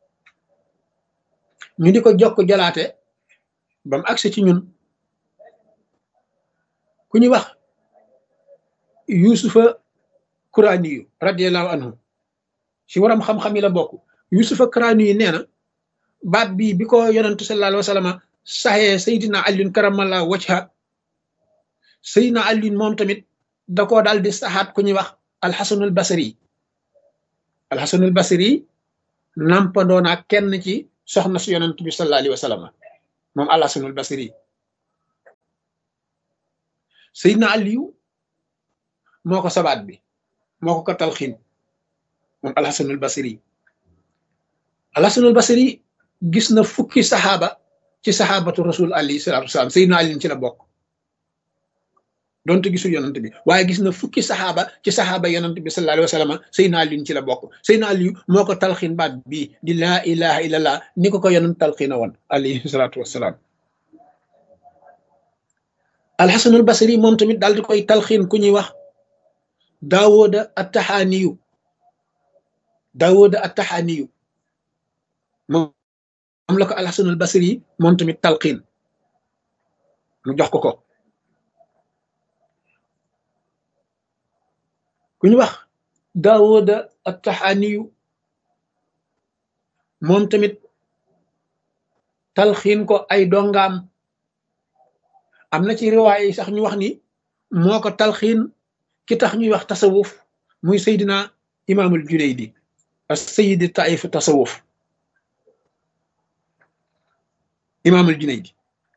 ñu di ko jokk jalaate ba mu agsi ci ñun ku ñuy wax yusufa Kuraaniyu radiyallahu anhu ci waram xam-xam yi la bokk yusufa Kuraaniyu nee na baat bii bi ko yonent sallallahu alayhi wa sallam saxee Seydina Aliyun karamallahu wajha Seydina Aliyun moom tamit da koo daal di saxaat ku ñuy wax alxasanul basri nampandoo naa kenn ci soxna si yonent bi sallallahu alayhi wa sallam moom alxasanul basri Seydina Aliyu moo ko sabaat bi moo ko talxiin moom alxasanul basri. alxasanul basri gis na fukki saxaaba ci saxaabatu rasul alayhi salaatu wasalaam. Seydina Ali ci la bokk donte gisul yonant bi, waaye gis na fukki saxaaba ci saxaaba yonant bi sallallahu alayhi wa sallam. Seydina Ali ci la bokk. Seydina Ali moo ko talxiin baat bii di laa ilaha illallah ni ko yonant talxiina woon alayhi salaatu wasalaam. alxasanul basri moom tamit daal di koy talxiin ku ñuy wax daawuda attaxaaniyu. daawuda attaxaaniyu moom la ko alxasanul basri moom tamit talxiin mu jox ko ku ñu wax daawuda attaxaaniyu moom tamit talxiin ko ay dongaam. am na ci riwaay yi sax ñu wax ni moo ko talxiin ki tax ñuy wax tasawuf muy Seydina Imaamul Junaydi as sayidi taif tasawuf. Imaamul Junaydi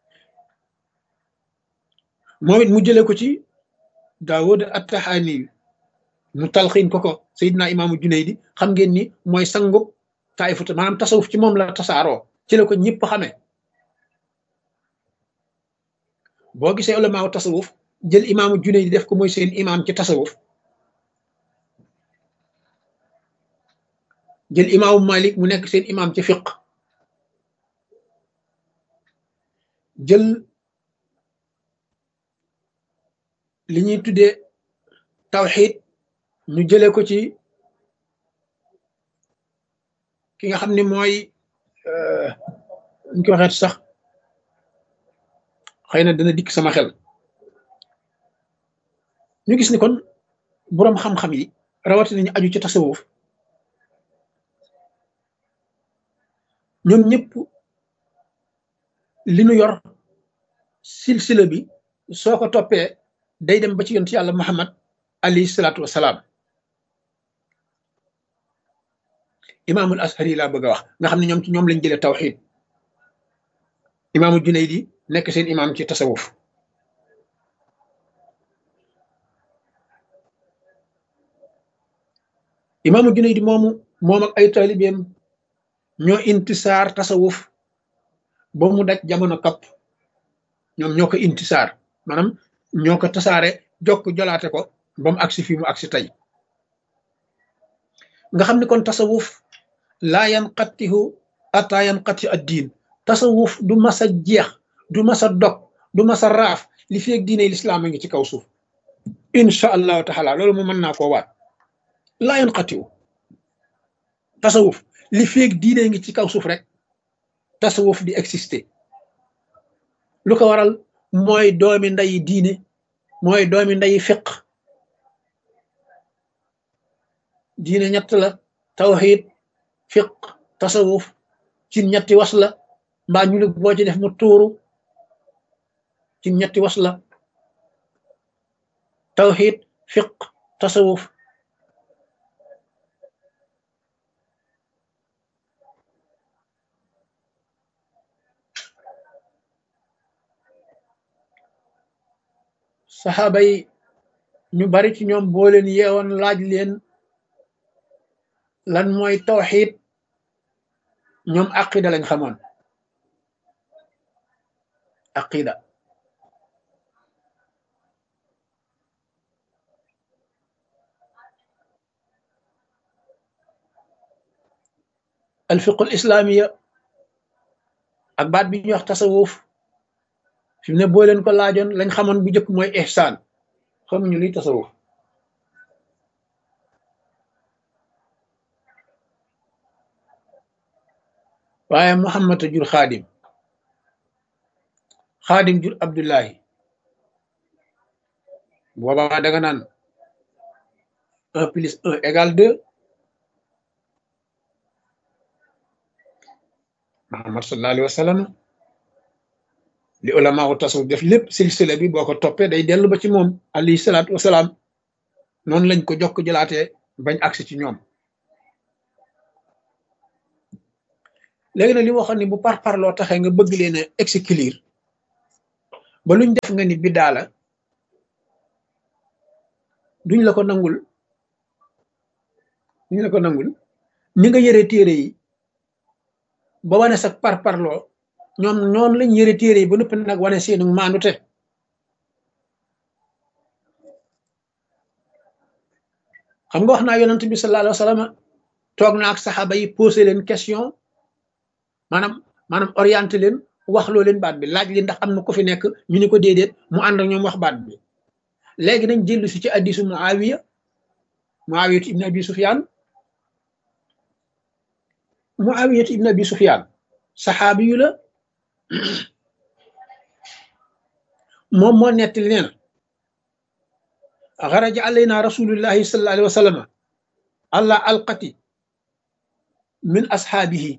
moom it mu jëlee ko ci Daawud at-Tahaani mu talxiin ko Seydina Imaamul Junaydi. xam ngeen ni mooy sangu taifu, maanaam tasawuf ci moom la tasaaroo, ci la ko ñëpp xamee. boo gisee ulamaaw tasawuf jël imaamu Junaydi def ko mooy seen imaam ci tasawuf, jël imaamu Malik mu nekk seen imaam ci fiq, jël li ñuy tuddee tawxiid ñu jëlee ko ci ki nga xam ne mooy ñu ko waxeet sax xëy na dana dikk sama xel. ñu gis ni kon boroom xam-xam yi rawatina ñu aju ci tasawuf ñoom ñëpp li nu yor silsila bi soo ko toppee day dem ba ci yonent yàlla Muhammad alayhi salaatu wasalaam. imaamul ashari laa bëgg a wax nga xam ne ñoom ci ñoom lañ jëlee tawxiid. imaamul Junaydi nekk seen imaam ci tasawuf. imaamul Junaydi moom ak ay taalibeem ñoo intisaar tasawuf ba mu daj jamono kapp. ñoom ñoo ko intisaar maanaam ñoo ko tasaare jokk jolaate ko ba mu agsi fii mu agsi tey. nga xam ni kon tasawuf laa yanqatihu ata yanqati ad-diin. tasawuf du masa jeex, du masa dog, du masa raaf li feeg diine lislaam a ngi ci kaw suuf insha allahu taala. loolu mu mën naa koo waat. laa yanqatihu tasawuf li feeg diine ngi ci kaw suuf rek tasawuf di exister. lu ko waral mooy doomi ndeyi diine, mooy doomi ndeyi fiq. diine ñett la: tawxiid, fiq, tasawuf. ci ñetti was la mbaa ñu lig boo ci def mu tuuru. ci ñetti was la: tawxiid, fiq, tasawuf. saxaaba yi ñu bari ci ñoom boo leen yeewoon laaj leen lan mooy tawxiid, ñoom aqida lañ xamoon. aqida alfiqul islaamiya ak baat bi ñuy wax tasawuf fi mu ne boo leen ko laajoon lañ xamoon bu njëkk mooy ihsaan. xamuñu luy tasawuf. waaye Muhammad jur xaadim, xaadim jur Abdullahi. boobaa danga naan 1+1 = 2. Muhammad sallallahu alayhi wa sallam li ulama wu tasawuf def lépp silsila bi boo ko toppee day dellu ba ci moom alayhi salaatu wasalaam. noonu lañ ko jokk jëlaatee bañ agsi ci ñoom. léegi nag li waxoon ni bu parparloo taxee nga bëgg leen a exclure ba luñ def nga ni biddaa la, duñ la ko nangul. ñu la ko nangul ni nga yëre téere yi ba wane sa parparloo ñoom noonu lañ yëre téere yi ba noppi nag wane seenu maandute xam nga wax naa yonent bi sallallahu alayhi wa sallam toog na ak saxaaba yi posé leen question maanaam orienté leen wax loo leen baat bi laaj li ndax am na ko fi nekk ñu ni ko déedéet mu ànd ak ñoom wax baat bi léegi nañ jëllu si ci hadiisu Muawiyatu ibn Abi Sufyaan Muawiyatu ibn Abi Sufyaan saxaabi yu la moom moo nettali nee na xaraja alayna rasulullahi sallallahu alayhi wa sallam ala alqati min ashaabihi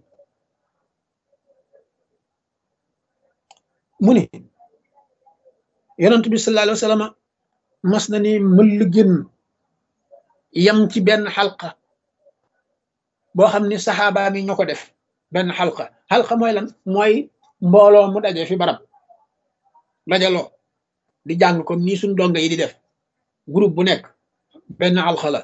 mu ni yonent bi sallallahu alayhi wa sallam mas na ni mëll génn yam ci benn xalqa boo xam ni saxaaba mi ñoo ko def benn xalqa mooy lan mooy mbooloo mu daje fi barab dajaloo di jàng comme nii suñ donga yi di def groupe bu nekk benn xalqa la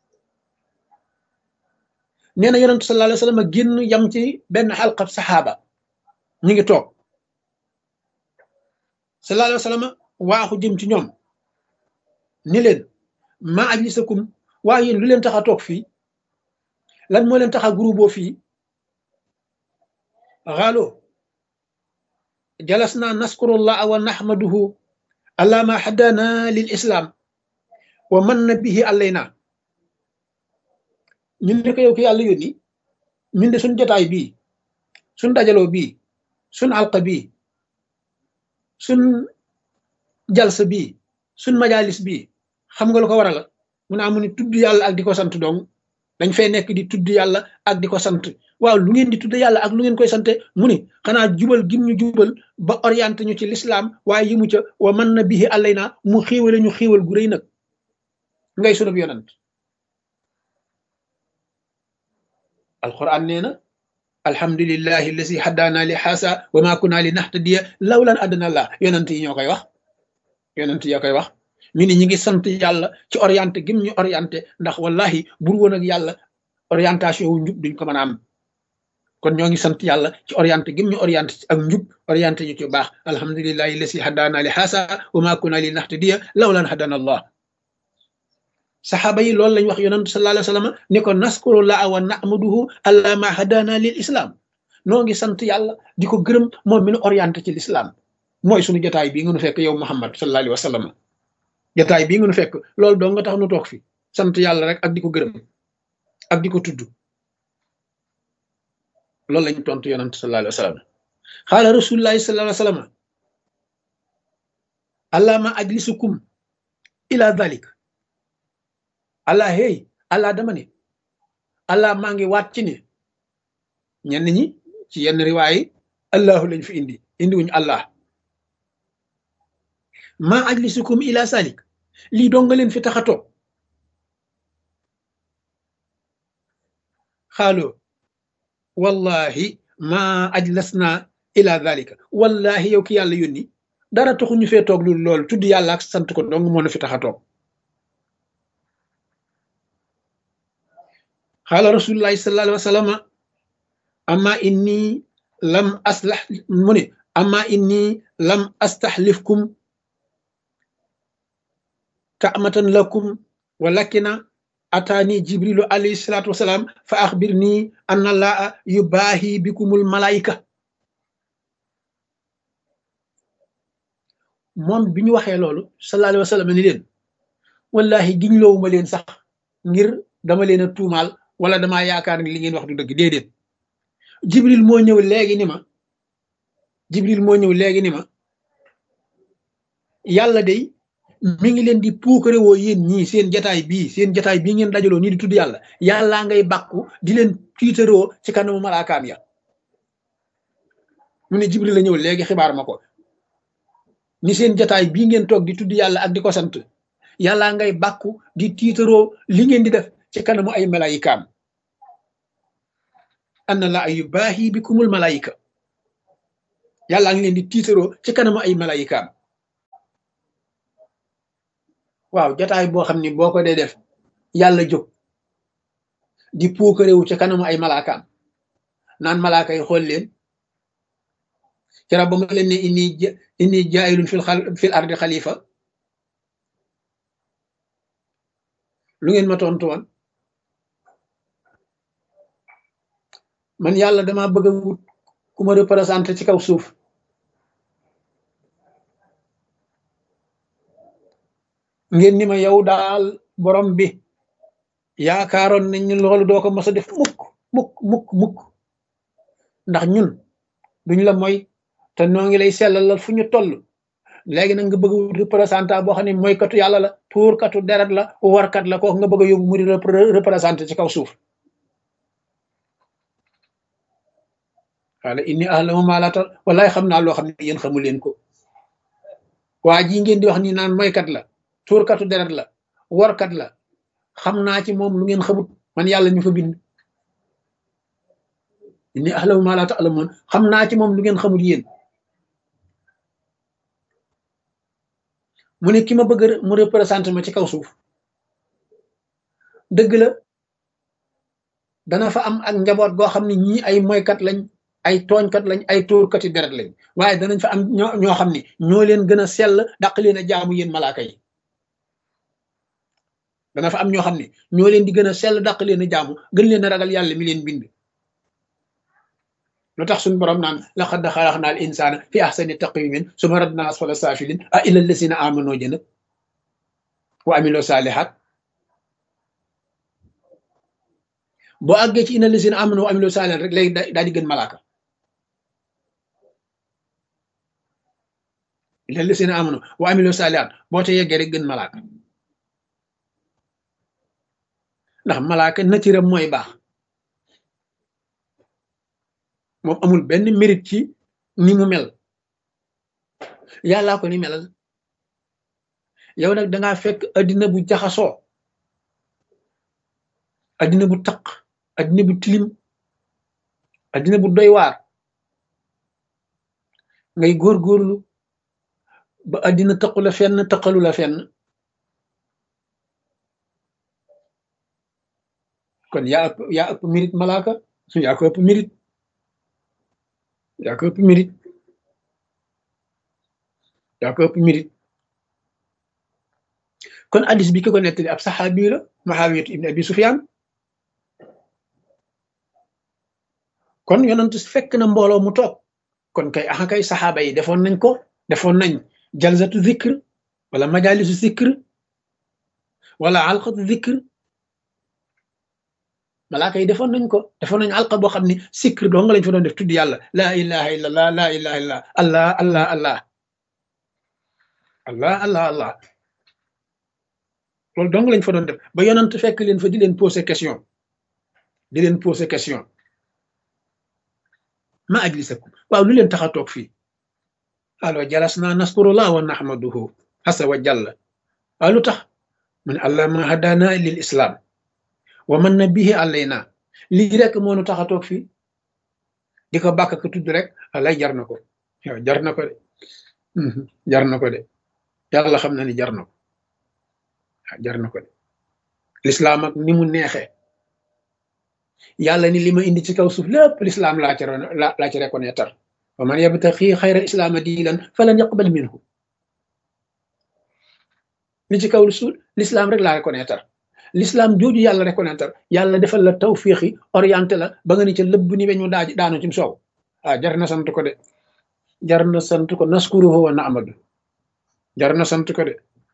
nee na yonent sallallahu alayhi wa sallam génn yam ci benn xalqa saxaaba ñu ngi toog sallallahu alayhi wa sallam waaxu jëm ci ñoom ni leen ma ajlisakum waaye yéen lu leen tax a toog fii lan moo leen tax a groupe fii xaalo jalasna naskurullah wa nahmaduhu ala ma hadana lil islam wa manna bihi alayna ñun ne ko yow ki yàlla yónni ñun de suñ jotaay bii suñ dajaloo bii suñ alqa bii suñ jalsa bii suñ majalis bii xam nga lu ko waral mu ne amu ni tudd yàlla ak di ko sant dong dañ fay nekk di tudd yàlla ak di ko sant waaw lu ngeen di tudd yàlla ak lu ngeen koy sante mu ni xanaa jubal gim ñu jubal ba orienté ñu ci l'islam waaye yi mu ca wa man na bihi alayna mu xiiwale ñu xiiwal gu rëy nag ngay sunub yonant alquran nee na alhamdulillahi allazi haddaana li haasa wa ma kunna li nahtadiya lawlan adana allah yonant yi ñoo koy wax yonant yi koy wax ñu ni ñi ngi sant yàlla ci orienté gim ñu orienté ndax wallahi bur woon ak yàlla orientation wu njub duñ ko mën a am kon ñoo ngi sant yàlla ci orienté gim ñu orienté ak njub orienté ñu ci baax alhamdulillahi allazi haddaana li haasa wa ma kunna li nahtadiya lawlan hadana allah saxaaba yi loolu lañ wax yonantu sallallahu alayhi wa sallam ni ko naskurullah wa nahmaduhu ala ma hadana lil islam noo ngi sant yàlla di ko gërëm moom mi nu orienté ci l'islam mooy suñu jotaay bii nga nu fekk yow Muhammad sallallahu alayhi wa sallam jotaay bii nga nu fekk loolu doo nga tax nu toog fi sant yàlla rek ak di ko gërëm ak di ko tudd loolu lañ tontu yonantu sallallahu alayhi wa sallam xaala rasulullahi sallallahu alayhi wa sallam allama ajlisukum ila dhalik allah hey allah dama ne allah maa ngi waat ci ne ñenn ñi ci yenn riwaay allahu lañ fi indi wuñu allah maa ajlisukum ila salik lii dong nga leen fi tax a toog xaaloo wallahi maa ajlasna ila dhalika wallahi yow ki yàlla yónni dara taxu ñu fee toog loolu tudd yàlla ak sant ko dong moo na fi tax a toog xaala rasulullahi sallallahu alayhi wa sallam amma inni lam aslah mu ne amma inni lam astahlifkum kaamatan lakum walakina ataani jibrilu alayhi salatu wasalaam fa axbirni anna allaha yubaahi bikumul malaika moom bi ñu waxee loolu sallallahu alayhi wa sallam ni leen wallahi giñ loowuma leen sax ngir dama leen a tuumaal wala damaa yaakaar ni li ngeen wax du dëgg déedéet jibril moo ñëw léegi ni ma yàlla day mi ngi leen di puukare woo yéen ñii seen jataay bii ngeen dajaloo nii di tudd yàlla yàllaa ngay bàkku di leen tiitaroo ci kanamu malaakaam ya mu ne jibril la ñëw léegi xibaar ma ko ni seen jataay bii ngeen toog di tudd yàlla ak di ko sant yàllaa ngay bàkku di tiitaroo li ngeen di def ci kanamu ay malaayikaam anna la ay yubaahi bikumul malaayika yàlla ngi leen di tiitaroo ci kanamu ay malaayikaam waaw jotaay boo xam ni boo ko dee def yàlla jóg di puukarewu ca kanamu ay malaakaam naan malaaka yi xool leen kera ba ma leen ne inni jaayilun fil ardi xalifa lu ngeen ma tontu woon man yàlla dama bëgg a wut ku ma représenté ci kaw suuf ngeen ni ma yow daal borom bi yaakaaroon nañ ni loolu doo ko mos a def mukk ndax ñun duñ la mooy te noo ngi lay sellalal fu ñu toll léegi nag nga bëgg a wut représentant boo xam ne mooykatu yàlla la tuurkatu deret la warkat la kooku nga bëgg a yóbbu mu di représenté ci kaw suuf wala inni ahlamu ma la tal wallaay xam naa loo xam ne yéen xamu leen ko waa ji ngeen di wax ni naan mooykat la tuurkatu deret la warkat la xam naa ci moom lu ngeen xamut man yàlla ñu fa bind inni ahlamu ma la ta'lamun xam naa ci moom lu ngeen xamut yéen mu ne ki ma bëgg mu représenté ma ci kaw suuf dëgg la dana fa am ak njaboot goo xam ne ñii ay moykat lañ ay tooñkat lañ ay tuurkati deret lañ waaye danañ fa am ñoo xam ne ñoo leen gën a sell dàq leen a jaamu yéen malaaka yi dana fa am ñoo xam ne ñoo leen di gën a sell dàq leen a jaamu gën leen a ragal yàlla mi leen bind lu tax suñu borom naan laqad xalaqnal insaana fi ahsani taqwimin summa radnaa asfala saafilin a illa allazina amano jëna wa amilo saalihat boo àggee ci illa allazina amano wa amilo saalihat rek léegi daal di gën malaaka illa allazina amano wa amilo saalihat boo te yeggee rek gën malaaka ndax malaaka natiram mooy baax moom amul benn mérite ci ni mu mel yàllaa ko ni melal yow nag dangaa fekk addina bu jaxasoo addina bu taq addina bu tilim addina bu doy waar ngay góorgóorlu ba addina taqu la fenn taqalu la fenn kon yaa ëpp mérite malaaka yaa ko ëpp mérite yaa ko ëpp mérite yaa ko ëpp mérite kon addis bi ki ko nettali ab saxaabi la Muawiyatu ibn Abi Sufyaan kon yonent fekk na mbooloo mu toog kon kay axa kay saxaaba yi defoon nañ jalsatu zikr wala majalisu zikr wala alqatu zikr malaaka yi defoon nañ alqa boo xam ne zikr doo nga lañ fa doon def tudd yàlla laa ilaha illallah laa ilaha illallah allah allah allah allah allah allah loolu dong lañ fa doon def ba yonent fekk leen fa di leen poser question ma ajlisakum waaw lu leen tax a toog fii alo jalasna naskurullah wa nahmaduhu asa wa jalla waaw lu tax mu ne allah ma hadana lil islam wa man na bihi alayna lii rek moo nu tax a toog fii di ko bàkk ko tudd rek alay jar na ko yow jar na ko de jar na ko de yàlla xam na ni jar na ko jar na ko de lislaam ak ni mu neexee yàlla ni li ma indi ci kaw suuf lépp lislaam laa ci reconnaître wa man yabtaqi xayra islaama diinan falan yaqbal minhu li ci kaw suuf lislaam rek laa reconnaître l'islam jooju yàlla reconnaître yàlla defal la tawfiixi orienté la ba nga ni ca lëbb ni weñ mu daanu ci soow jar na sant ko de jar na sant ko naskuruhu wa na'madu jar na sant ko de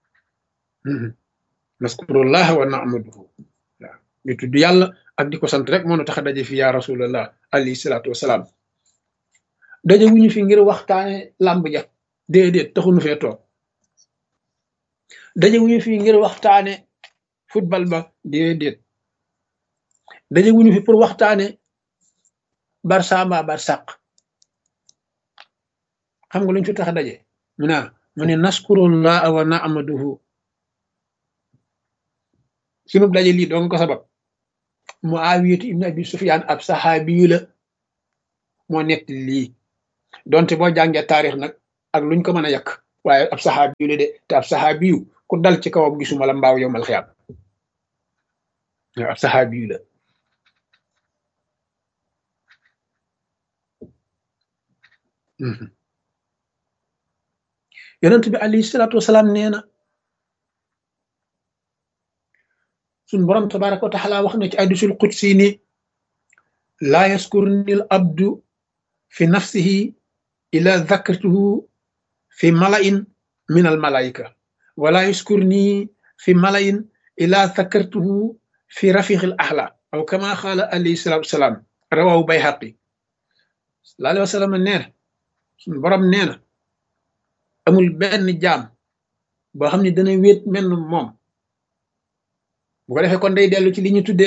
naskurullah wa na'maduhu waaw ñu tudd yàlla ak di ko sant rek moo nu tax a daje fi ya rasulallah alayhi salaatu wasalaam daje wuñu fi ngir waxtaane làmb ja déedéet taxunu fee toog daje wuñu fi ngir waxtaane football ba déedéet daje wuñu fi pour waxtaane Barça mbaa Barsaq xam nga luñ fi tax a daje mu ne naskurullah wa na'maduhu sunu daje lii doon ko sabab Muawiyatu ibn Abi Sufyaan ab saxaabiyu la moo nekk lii donte boo jàngee taarix nag ak luñ ko mën a yàq waaye ab saxaabiyu la de te ab saxaabiyu ku dal ci kawam gisuma la mbaaw yowmal xiyaam ab saxaabiyu la yonent bi alayhi salaatu wasalaam nee na suñ borom tabaraka wa taala wax na ci hadiisul qudsi ni laa yaskurni al abdu fi nafsihi ila dhakartuhu fi mala'in min al malaika wala yaskurni fi mala'in ila dhakartuhu fi rafiqil ahla aw kama qala alayhi salaatu wasalaam rawahu bayhaqi sallallahu alayhi wa sallam nee na suñ borom nee na amul benn jaam boo xam ne dana wéet mel moom bu ko defee kon day dellu ci li ñu tuddee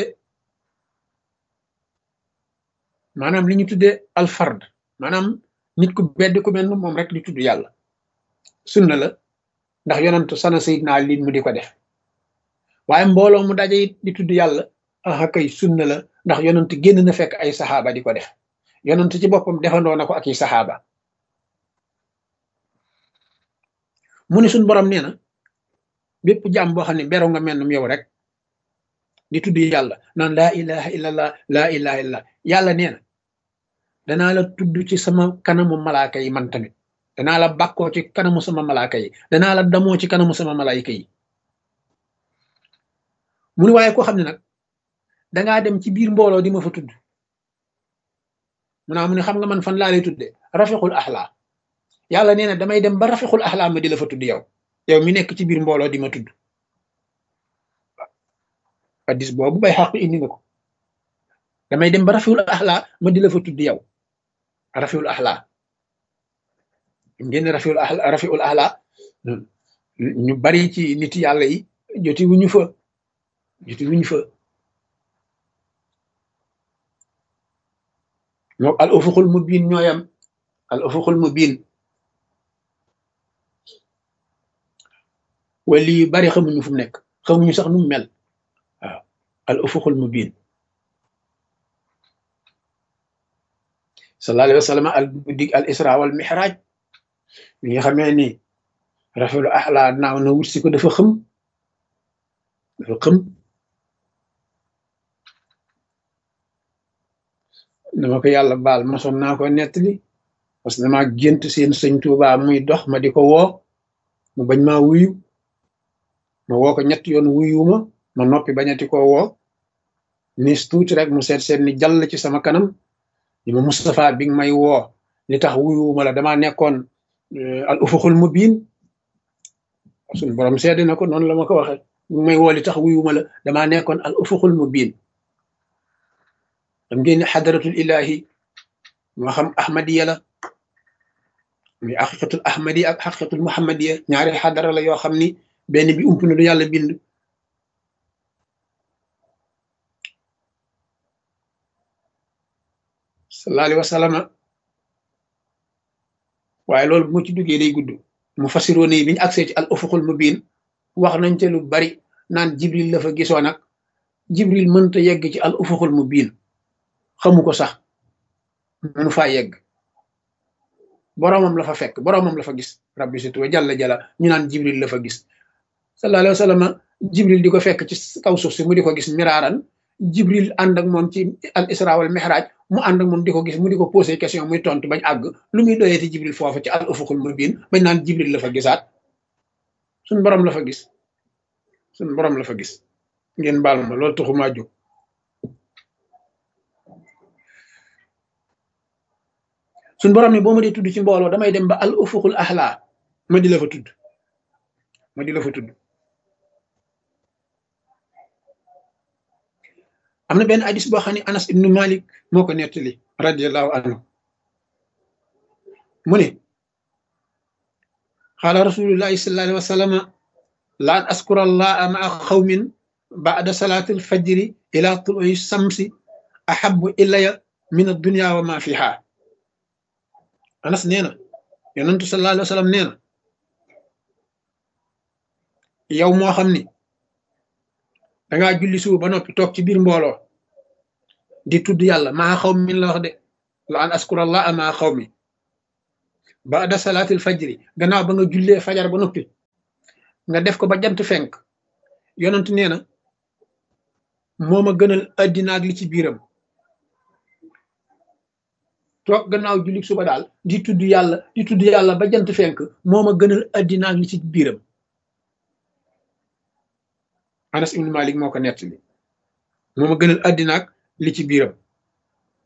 maanaam li ñu tuddee alfard maanaam nit ku bedd ku mel moom rek di tudd yàlla sunna la ndax yonantu sana sayidna Ali mu di ko def waaye mbooloo mu daje it di tudd yàlla aha kay sunna la ndax yonantu génn na fekk ay saxaaba di ko def yonantu ci boppam defandoo na ko ak i saxaaba mu ne suñ borom nee na bépp jaam boo xam ne beru nga mel yow rek di tudd yàlla naan laa ilaha illallah laa ilaha illallah yàlla nee na danaa la tudd ci sama kanamu malaaka yi man tamit danaa la bàkkoo ci kanamu sama malaaka yi danaa la damoo ci kanamu sama malaayika yi mu ne waaye koo xam ne nag dangaa dem ci biir mbooloo di ma fa tudd mu ne xam nga man fan laa lay tudde rafiqul axla yàlla nee na damay dem ba rafiqul axla ma di la fa tudd yow mi nekk ci biir mbooloo di ma tudd hadis boobu bay xaq indi na ko damay dem ba rafiul axla ma di la fa tudd yow rafiul axla ngeen rafiul axla ñu bari ci nit yàlla yi joti wuñu fa ñoo al ufuqul mubin ñooyam al ufuqul mubin wali yu bari xamuñu fu mu nekk xamuñu sax nu mu mel waaw al ufuqul mubin sallallahu alayhi wa sallam al guddi al isra wal mihraj li nga xamee ni rafiul axla naaw na wut si ko dafa xëm dama ko yàlla baal masoon naa ko nettali parce que damaa gént seen sëñ Tuubaa muy dox ma di ko woo mu bañ maa wuyu ma woo ko ñetti yoon wuyuma ma noppi bañati ko woo nis tuuti rek mu seet ni jàll ci sama kanam ni ma Moustapha bi nga may woo li tax wuyuma la damaa nekkoon al ufuqul mubin suñu borom seede na ko noonu la ma ko waxe bi may woo li tax wuyuma la damaa nekkoon al ufuqul mubin dam ngeen ne xadaratul ilahi moo xam ahmadiya la muy xaqiqatul ahmadi ak xaqiqatul muhammadiya ñaari xadara la yoo xam ni benn bi ump na lu yàlla bind sallallahu alayhi wa sallam waaye loolu bu ma ci duggee day gudd mu fasiroo ne bi ñu agsee ci al ufuqul mubin wax nañ ca lu bari naan jibril la fa gisoo nag jibril mënta yegg ci al ufuqul mubin xamu ko sax mënu faa yegg boroomam la fa fekk boroomam la fa gis rabbi situ wa jalla jalla ñu naan jibril la fa gis sallallahu alayhi wa sallam jibril di ko fekk ci kaw suuf si mu di ko gis miraaran jibril ànd ak moom ci al isra wal mihraj mu ànd ak moom di ko gis mu di ko posé question muy tontu bañ àgg lu muy doyeeti jibril foofu ci al ufuqul mubin bañ naan jibril la fa gisaat suñ borom la fa gis ngeen baal ma loolu taxumaa jóg suñ borom ni boo ma dee tudd ci mbooloo damay dem ba al ufuqul ahla ma di la fa tudd am na benn hadis boo xam ne Anas ibnu Malik moo ko nettali radiallahu anhu mu ne qaala rasulullahi sallallahu alayhi wa sallam la an askura allaha maa xawmin ba'da salati alfajri ila tului samsi ahabbu ilaya min addunya wa ma fiha Anas nee na yonentu sallallahu alayhi wa sallam nee na yow moo xam ni dangaa julli suba ba noppi toog ci biir mbooloo di tudd yàlla maa xaw mi la wax de la an askurallah maa xaw mi ba'da salaatil fajri gannaaw ba nga jullee fajar ba noppi nga def ko ba jant fenk yonent nee na moo ma gënal addina ak li ci biiram toog gannaaw julli suba daal di tudd yàlla ba jant fenk moo ma gënal addina ak li ci biiram. Anas ibnu Malik moo ko nettali moo ma gënal addina ak li ci biiram.